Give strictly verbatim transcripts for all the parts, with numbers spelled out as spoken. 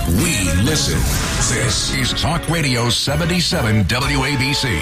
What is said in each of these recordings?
We listen. This is Talk Radio seventy-seven W A B C.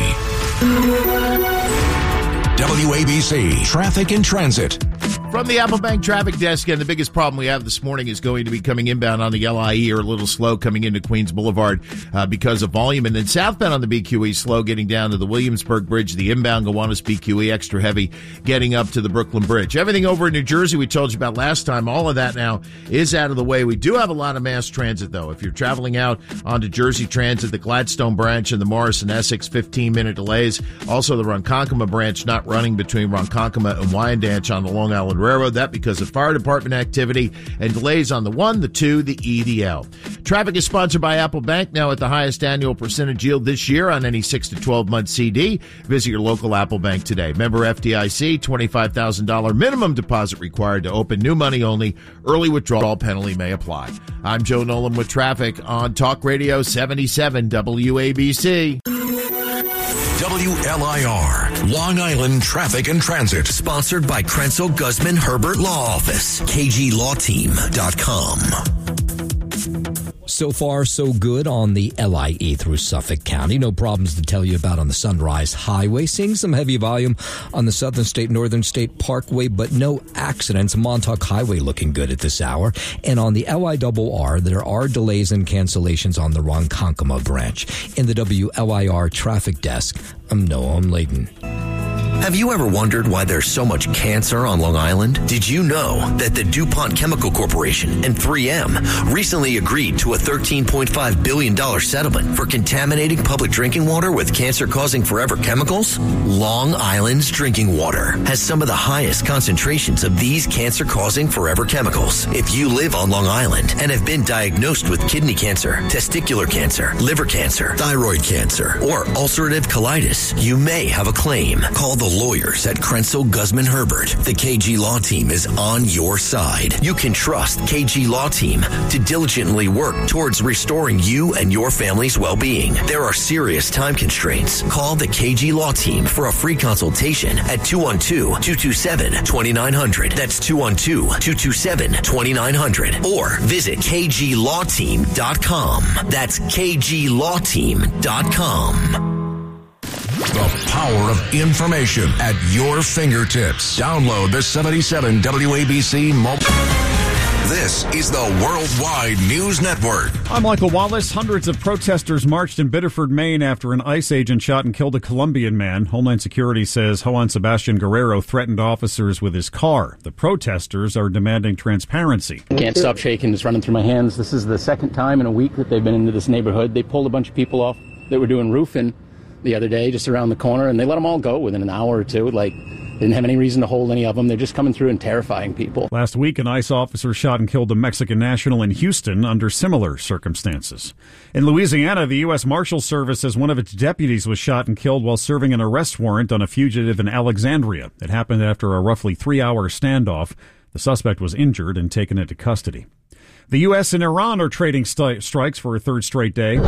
W A B C Traffic and Transit. From the Apple Bank traffic desk, and the biggest problem we have this morning is going to be coming inbound on the L I E or a little slow coming into Queens Boulevard uh, because of volume. And then southbound on the B Q E slow getting down to the Williamsburg Bridge, the inbound Gowanus B Q E extra heavy getting up to the Brooklyn Bridge. Everything over in New Jersey we told you about last time, all of that now is out of the way. We do have a lot of mass transit, though. If you're traveling out onto Jersey Transit, the Gladstone branch and the Morrison Essex, fifteen-minute delays. Also, the Ronkonkoma branch not running between Ronkonkoma and Wyandanch on the Long Island Railroad. That because of fire department activity and delays on the one, the two, the E, the L. Traffic is sponsored by Apple Bank, now at the highest annual percentage yield this year on any six to twelve month C D. Visit your local Apple Bank today. Member F D I C, twenty-five thousand dollars minimum deposit required to open. New money only. Early withdrawal penalty may apply. I'm Joe Nolan with traffic on Talk Radio seventy-seven W A B C. W L I R, Long Island Traffic and Transit. Sponsored by Krenzel Guzman Herbert Law Office. K G Law Team dot com. So far, so good on the L I E through Suffolk County. No problems to tell you about on the Sunrise Highway. Seeing some heavy volume on the Southern State, Northern State Parkway, but no accidents. Montauk Highway looking good at this hour. And on the L I R R, there are delays and cancellations on the Ronkonkoma branch. In the W L I R traffic desk, I'm Noam Layden. Have you ever wondered why there's so much cancer on Long Island? Did you know that the DuPont Chemical Corporation and three M recently agreed to a thirteen point five billion dollars settlement for contaminating public drinking water with cancer-causing forever chemicals? Long Island's drinking water has some of the highest concentrations of these cancer-causing forever chemicals. If you live on Long Island and have been diagnosed with kidney cancer, testicular cancer, liver cancer, thyroid cancer, or ulcerative colitis, you may have a claim. Call the lawyers at Krenzel Guzman Herbert. The K G Law Team is on your side. You can trust K G Law Team to diligently work towards restoring you and your family's well-being. There are serious time constraints. Call the K G Law Team for a free consultation at two one two, two two seven, two nine zero zero. That's two one two, two two seven, two nine zero zero. Or visit K G Law Team dot com. That's K G Law Team dot com. The power of information at your fingertips. Download the seventy-seven W A B C mobile. This is the Worldwide News Network. I'm Michael Wallace. Hundreds of protesters marched in Biddeford, Maine after an ICE agent shot and killed a Colombian man. Homeland Security says Juan Sebastian Guerrero threatened officers with his car. The protesters are demanding transparency. Can't stop shaking. It's running through my hands. This is the second time in a week that they've been into this neighborhood. They pulled a bunch of people off that were doing roofing the other day just around the corner, and they let them all go within an hour or two. Like, they didn't have any reason to hold any of them. They're just coming through and terrifying people. Last week, an ICE officer shot and killed a Mexican national in Houston under similar circumstances. In Louisiana, the U S Marshals Service says one of its deputies was shot and killed while serving an arrest warrant on a fugitive in Alexandria. It happened after a roughly three-hour standoff. The suspect was injured and taken into custody. The U S and Iran are trading st- strikes for a third straight day,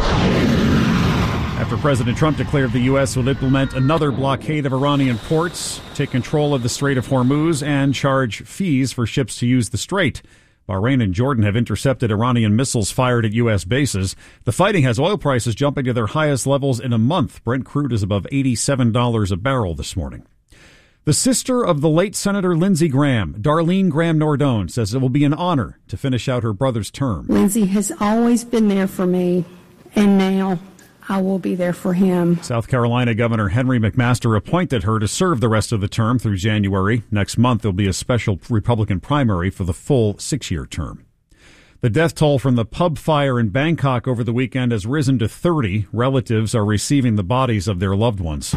after President Trump declared the U S will implement another blockade of Iranian ports, take control of the Strait of Hormuz, and charge fees for ships to use the strait. Bahrain and Jordan have intercepted Iranian missiles fired at U S bases. The fighting has oil prices jumping to their highest levels in a month. Brent crude is above eighty-seven dollars a barrel this morning. The sister of the late Senator Lindsey Graham, Darlene Graham Nordone, says it will be an honor to finish out her brother's term. Lindsey has always been there for me, and now I will be there for him. South Carolina Governor Henry McMaster appointed her to serve the rest of the term through January. Next month, there'll be a special Republican primary for the full six-year term. The death toll from the pub fire in Bangkok over the weekend has risen to thirty. Relatives are receiving the bodies of their loved ones.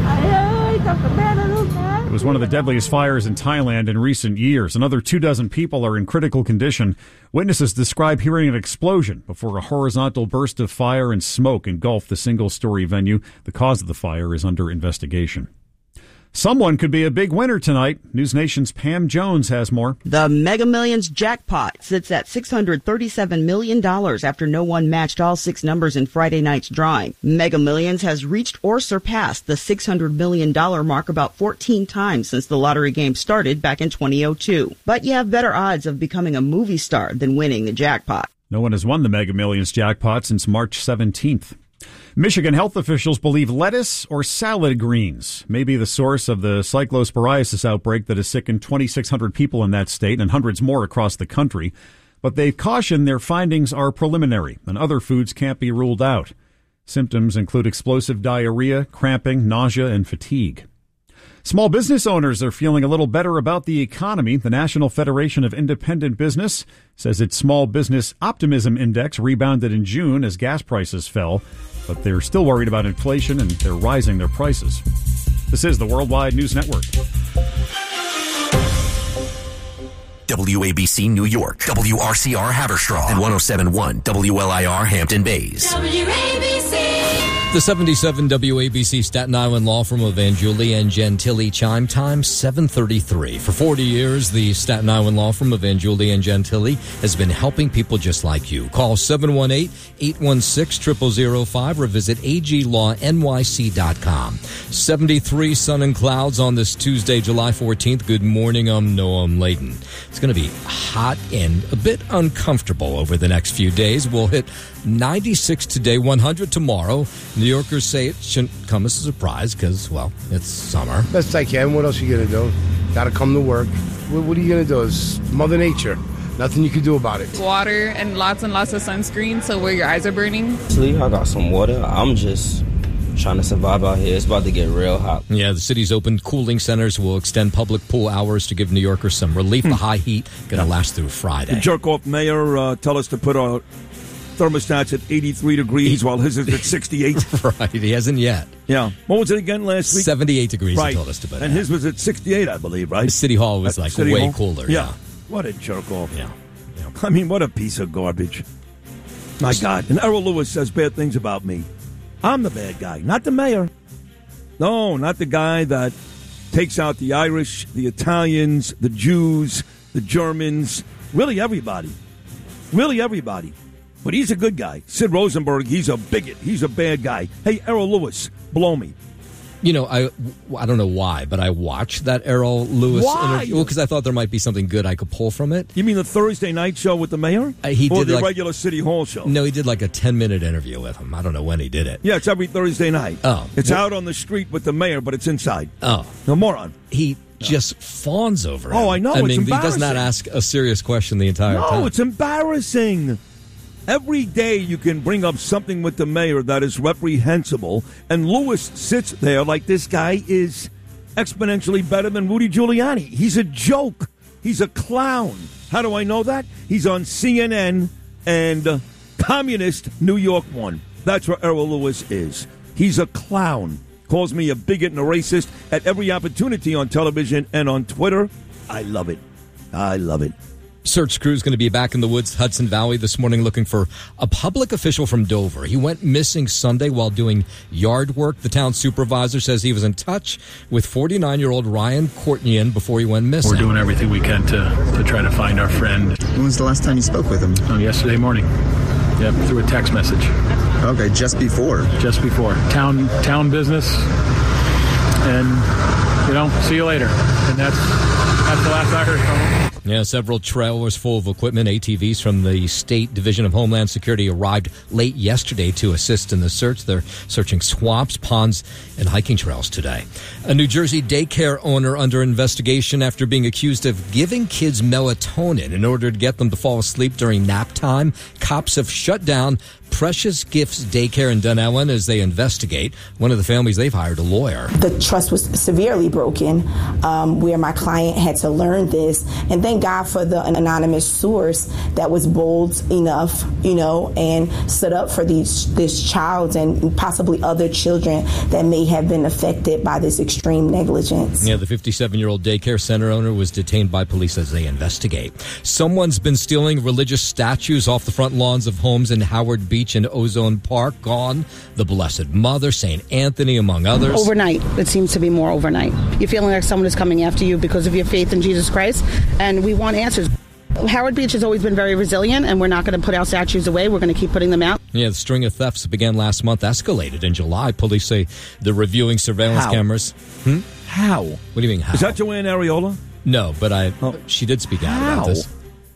It was one of the deadliest fires in Thailand in recent years. Another two dozen people are in critical condition. Witnesses describe hearing an explosion before a horizontal burst of fire and smoke engulfed the single-story venue. The cause of the fire is under investigation. Someone could be a big winner tonight. News Nation's Pam Jones has more. The Mega Millions jackpot sits at six hundred thirty-seven million dollars after no one matched all six numbers in Friday night's drawing. Mega Millions has reached or surpassed the six hundred million dollars mark about fourteen times since the lottery game started back in twenty oh two. But you have better odds of becoming a movie star than winning the jackpot. No one has won the Mega Millions jackpot since March seventeenth. Michigan health officials believe lettuce or salad greens may be the source of the cyclosporiasis outbreak that has sickened twenty-six hundred people in that state and hundreds more across the country. But they've cautioned their findings are preliminary and other foods can't be ruled out. Symptoms include explosive diarrhea, cramping, nausea, and fatigue. Small business owners are feeling a little better about the economy. The National Federation of Independent Business says its Small Business Optimism Index rebounded in June as gas prices fell, but they're still worried about inflation and they're rising their prices. This is the Worldwide News Network. W A B C New York, W R C R Haverstraw, and one oh seven point one W L I R Hampton Bays. W A B C. The seventy-seven W A B C Staten Island law firm of Angiuli and Gentili, chime time seven thirty-three. For forty years, the Staten Island law firm of Angiuli and Gentili has been helping people just like you. Call seven one eight, eight one six, zero zero zero five or visit A G law N Y C dot com. seventy-three sun and clouds on this Tuesday, July fourteenth. Good morning, I'm Noam Layden. It's going to be hot and a bit uncomfortable over the next few days. We'll hit ninety-six today, one hundred tomorrow. New Yorkers say it shouldn't come as a surprise because, well, it's summer. Best I can. What else are you going to do? Got to come to work. What, what are you going to do? It's Mother Nature. Nothing you can do about it. Water and lots and lots of sunscreen, so where your eyes are burning. Actually, I got some water. I'm just trying to survive out here. It's about to get real hot. Yeah, the city's open cooling centers will extend public pool hours to give New Yorkers some relief. Hmm. The high heat going to last through Friday. The jerk-off mayor uh, tell us to put our thermostats at eighty-three degrees while his is at sixty-eight. Right, he hasn't yet. Yeah. What was it again last week? seventy-eight degrees, right. he told us to put And it his was at sixty-eight, I believe, right? The City Hall was At like City way Hall? cooler. Yeah. Yeah. What a jerk-off. Yeah. yeah. I mean, what a piece of garbage. My God. And Errol Lewis says bad things about me. I'm the bad guy, not the mayor. No, not the guy that takes out the Irish, the Italians, the Jews, the Germans, really everybody. Really everybody. But he's a good guy. Sid Rosenberg, he's a bigot. He's a bad guy. Hey, Errol Lewis, blow me. You know, I, I don't know why, but I watched that Errol Lewis Why? interview because I thought there might be something good I could pull from it. You mean the Thursday night show with the mayor? Uh, he or did the like, regular City Hall show? No, he did like a ten-minute interview with him. I don't know when he did it. Yeah, it's every Thursday night. Oh. It's well, out on the street with the mayor, but it's inside. Oh. No, moron. He just fawns over him. Oh, I know. I it's mean, he does not embarrassing. ask a serious question the entire no, time. No, it's embarrassing. Every day you can bring up something with the mayor that is reprehensible, and Lewis sits there like this guy is exponentially better than Rudy Giuliani. He's a joke. He's a clown. How do I know that? He's on C N N and uh, Communist New York One. That's where Errol Lewis is. He's a clown. Calls me a bigot and a racist at every opportunity on television and on Twitter. I love it. I love it. Search crew is going to be back in the woods, Hudson Valley this morning looking for a public official from Dover. He went missing Sunday while doing yard work. The town supervisor says he was in touch with forty-nine-year-old Ryan Courtney before he went missing. We're doing everything we can to, to try to find our friend. When was the last time you spoke with him? Oh, yesterday morning. Yep, through a text message. Okay, just before. Just before. Town town business. And, you know, see you later. And that's that's the last I heard from him. Yeah, several trailers full of equipment, A T Vs from the State Division of Homeland Security arrived late yesterday to assist in the search. They're searching swamps, ponds, and hiking trails today. A New Jersey daycare owner under investigation after being accused of giving kids melatonin in order to get them to fall asleep during nap time. Cops have shut down Precious Gifts Daycare in Dunellen as they investigate. One of the families, they've hired a lawyer. The trust was severely broken, um, where my client had to learn this. And thank God for the anonymous source that was bold enough, you know, and stood up for these this child and possibly other children that may have been affected by this extreme negligence. Yeah, the fifty-seven-year-old daycare center owner was detained by police as they investigate. Someone's been stealing religious statues off the front lawns of homes in Howard Beach and Ozone Park. Gone the Blessed Mother, Saint Anthony, among others. Overnight. It seems to be more overnight. You're feeling like someone is coming after you because of your faith in Jesus Christ, and we want answers. Howard Beach has always been very resilient, and we're not going to put our statues away. We're going to keep putting them out. Yeah, the string of thefts that began last month escalated in July. Police say they're reviewing surveillance How? cameras. Hmm? How? What do you mean, how? Is that Joanne Areola? No, but I. Oh. She did speak out How? about this.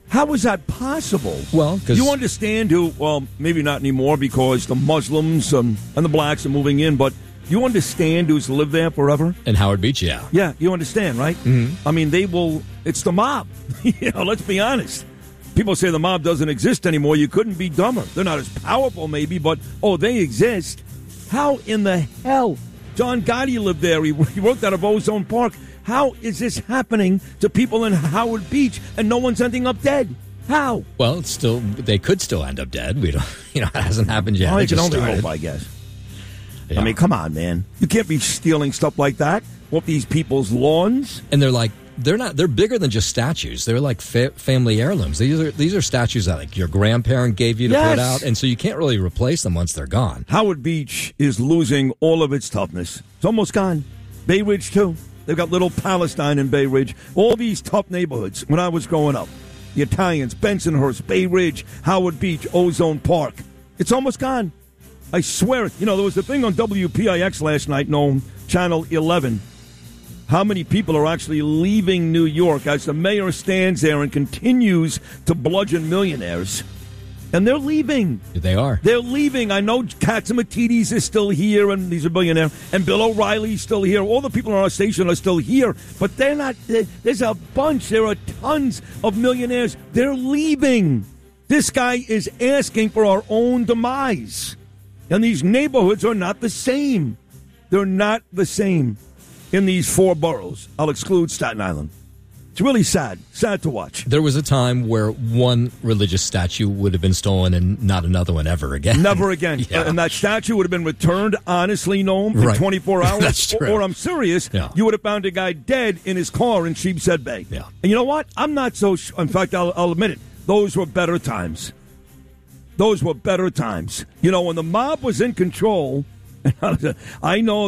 How is that possible? Well, 'cause you understand who, well, maybe not anymore because the Muslims um, and the blacks are moving in, but you understand who's lived there forever? In Howard Beach, yeah. Yeah, you understand, right? Mm-hmm. I mean, they will, it's the mob. You know, let's be honest. People say the mob doesn't exist anymore. You couldn't be dumber. They're not as powerful, maybe, but, oh, they exist. How in the hell? John Gotti lived there. He, he worked out of Ozone Park. How is this happening to people in Howard Beach and no one's ending up dead? How? Well, it's still they could still end up dead. We don't, you know, it hasn't happened yet. Oh, It you can just only started. hope, I guess. Yeah. I mean, come on, man. You can't be stealing stuff like that off these people's lawns. And they're like, they're not. They're bigger than just statues. They're like fa- family heirlooms. These are these are statues that like your grandparent gave you to Yes. put out, and so you can't really replace them once they're gone. Howard Beach is losing all of its toughness. It's almost gone. Bay Ridge, too. They've got Little Palestine in Bay Ridge. All these tough neighborhoods when I was growing up. The Italians, Bensonhurst, Bay Ridge, Howard Beach, Ozone Park. It's almost gone. I swear it. You know, there was a thing on W P I X last night, no, Channel eleven. How many people are actually leaving New York as the mayor stands there and continues to bludgeon millionaires? And they're leaving. They are. They're leaving. I know Katsimatidis is still here, and he's a billionaire, and Bill O'Reilly's still here. All the people on our station are still here, but they're not. There's a bunch. There are tons of millionaires. They're leaving. This guy is asking for our own demise. And these neighborhoods are not the same. They're not the same in these four boroughs. I'll exclude Staten Island. It's really sad. Sad to watch. There was a time where one religious statue would have been stolen and not another one ever again. Never again. Yeah. And that statue would have been returned, honestly, Noam, in Right. twenty-four hours. That's true. Or, or I'm serious, Yeah. you would have found a guy dead in his car in Sheepshead Bay. Yeah. And you know what? I'm not so... Sh- in fact, I'll, I'll admit it. Those were better times. Those were better times. You know, when the mob was in control, I know